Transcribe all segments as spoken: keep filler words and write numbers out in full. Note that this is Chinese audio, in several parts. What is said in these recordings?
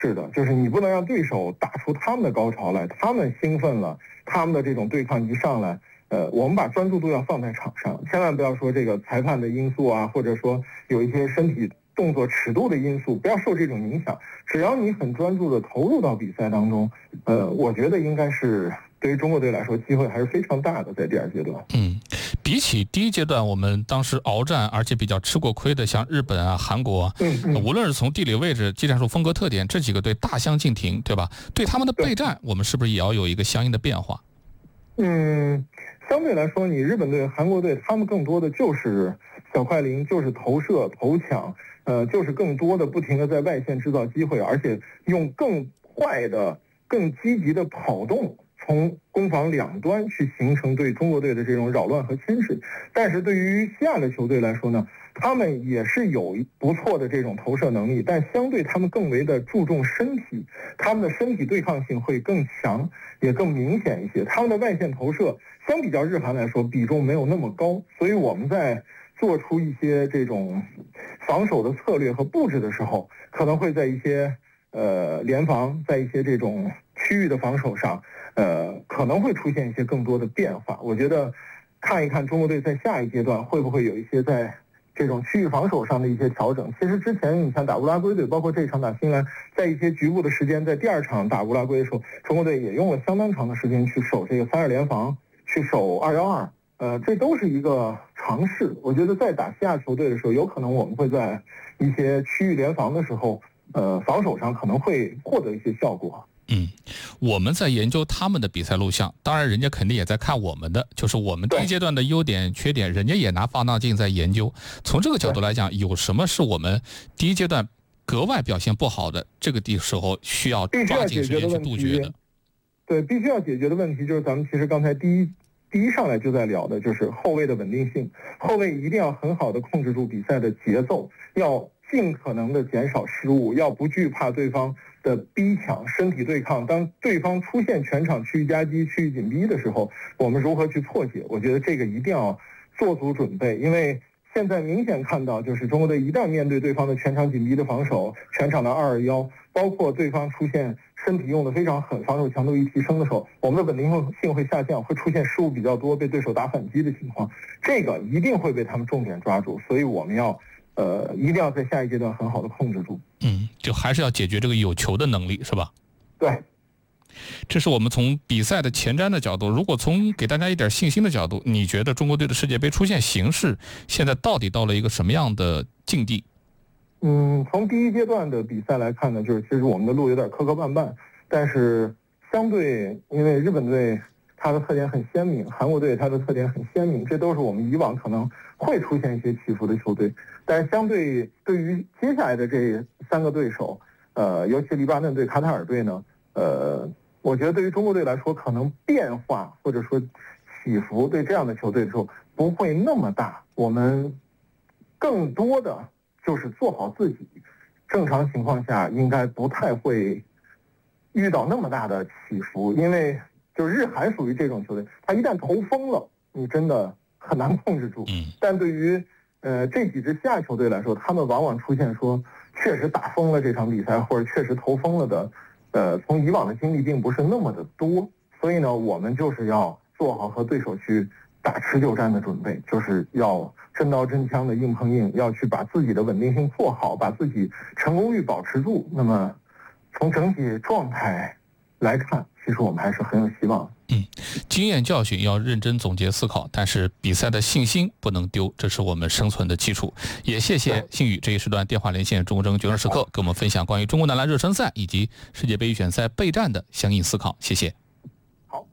是的，就是你不能让对手打出他们的高潮来，他们兴奋了，他们的这种对抗一上来，呃，我们把专注度要放在场上，千万不要说这个裁判的因素啊，或者说有一些身体动作尺度的因素，不要受这种影响。只要你很专注的投入到比赛当中，呃，我觉得应该是对于中国队来说，机会还是非常大的，在第二阶段。 嗯，比起第一阶段，我们当时鏖战，而且比较吃过亏的，像日本啊、韩国啊， 嗯嗯、 无论是从地理位置、技战术风格特点，这几个队大相径庭，对吧？对他们的备战，我们是不是也要有一个相应的变化？ 嗯，相对来说，你日本队、韩国队，他们更多的就是小快灵，就是投射、投抢，呃，就是更多的不停的在外线制造机会，而且用更快的、更积极的跑动，从攻防两端去形成对中国队的这种扰乱和牵制。但是对于西亚的球队来说呢，他们也是有不错的这种投射能力，但相对他们更为的注重身体，他们的身体对抗性会更强，也更明显一些。他们的外线投射相比较日韩来说比重没有那么高，所以我们在做出一些这种防守的策略和布置的时候，可能会在一些呃联防，在一些这种区域的防守上，呃可能会出现一些更多的变化。我觉得看一看中国队在下一阶段会不会有一些在这种区域防守上的一些调整。其实之前你像打乌拉圭队，包括这场打新西兰，在一些局部的时间，在第二场打乌拉圭的时候，中国队也用了相当长的时间去守这个三二联防，去守二幺二，呃，这都是一个尝试。我觉得在打西亚球队的时候，有可能我们会在一些区域联防的时候，呃，防守上可能会获得一些效果。 嗯，我们在研究他们的比赛录像，当然人家肯定也在看我们的，就是我们第一阶段的优点缺点，人家也拿放大镜在研究。从这个角度来讲，有什么是我们第一阶段格外表现不好的，这个地时候需要抓紧时间去杜绝的。 对，必须要解决的问题就是咱们其实刚才第一第一上来就在聊的，就是后卫的稳定性，后卫一定要很好的控制住比赛的节奏，要尽可能的减少失误，要不惧怕对方的逼抢、身体对抗。当对方出现全场区域夹击、区域紧逼的时候，我们如何去破解？我觉得这个一定要做足准备，因为现在明显看到，就是中国队一旦面对对方的全场紧逼的防守，全场的二二幺，包括对方出现身体用的非常狠，防守强度一提升的时候，我们的稳定性会下降，会出现失误比较多，被对手打反击的情况，这个一定会被他们重点抓住，所以我们要呃一定要在下一阶段很好的控制住。 嗯，就还是要解决这个有球的能力，是吧？ 对。 这是我们从比赛的前瞻的角度。如果从给大家一点信心的角度，你觉得中国队的世界杯出现形势现在到底到了一个什么样的境地？ 嗯，从第一阶段的比赛来看呢，就是其实我们的路有点磕磕绊绊，但是相对因为日本队它的特点很鲜明，韩国队它的特点很鲜明，这都是我们以往可能会出现一些起伏的球队。但是相对对于接下来的这三个对手，呃，尤其黎巴嫩队、卡塔尔队呢，呃，我觉得对于中国队来说，可能变化或者说起伏对这样的球队的时候不会那么大。我们更多的就是做好自己，正常情况下应该不太会遇到那么大的起伏，因为就日韩属于这种球队，他一旦投疯了，你真的很难控制住。但对于呃这几支西亚球队来说，他们往往出现说确实打疯了这场比赛，或者确实投疯了的。呃，从以往的经历并不是那么的多，所以呢，我们就是要做好和对手去打持久战的准备，就是要真刀真枪的硬碰硬，要去把自己的稳定性做好，把自己成功率保持住。那么，从整体状态来看，其实我们还是很有希望。 嗯，经验教训要认真总结思考，但是比赛的信心不能丢，这是我们生存的基础。也谢谢信宇这一时段电话连线中国争决胜时刻，跟我们分享关于中国男篮热身赛以及世界杯预选赛备战的相应思考。谢谢。 好，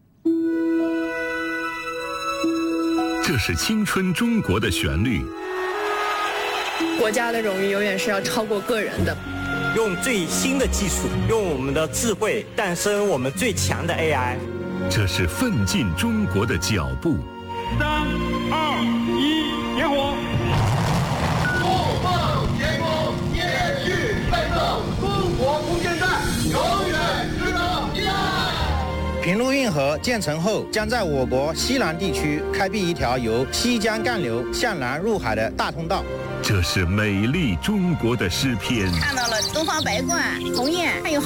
这是青春中国的旋律。 国家的荣誉永远是要超过个人的。 用最新的技术，用我们的智慧诞生我们最强的 A I。 这是奋进中国的脚步。 三二一，点火！ 不放前锋，接续奋斗，中国空间站永远值得依赖。 平陆运河建成后，将在我国西南地区开辟一条由西江干流向南入海的大通道。 这是美丽中国的诗篇。 看到了东方白鹳、鸿雁，还有